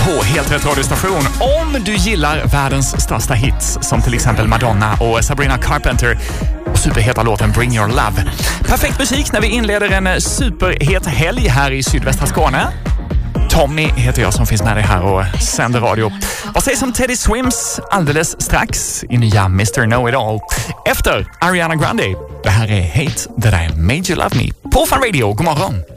på Helt Rätt radiostation. Om du gillar världens största hits som till exempel Madonna och Sabrina Carpenter och superheta låten Bring Your Love. Perfekt musik när vi inleder en superhet helg här i sydvästra Skåne. Tommy heter jag som finns med dig här och sänder radio. Vad sägs om Teddy Swims alldeles strax i nya Mr. Know-It-All? Efter Ariana Grande. Det här är Hate That I Made You Love Me på Fun Radio. God morgon!